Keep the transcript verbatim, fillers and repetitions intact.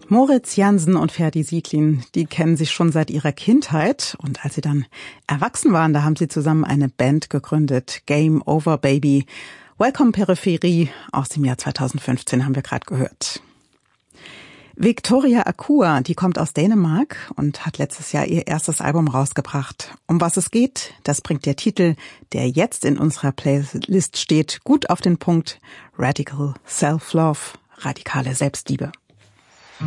Moritz Jansen und Ferdi Sieglin, die kennen sich schon seit ihrer Kindheit. Und als sie dann erwachsen waren, da haben sie zusammen eine Band gegründet, Game Over Baby. Welcome Peripherie aus dem Jahr zweitausendfünfzehn haben wir gerade gehört. Victoria Akua, die kommt aus Dänemark und hat letztes Jahr ihr erstes Album rausgebracht. Um was es geht, das bringt der Titel, der jetzt in unserer Playlist steht, gut auf den Punkt. Radical Self-Love, radikale Selbstliebe.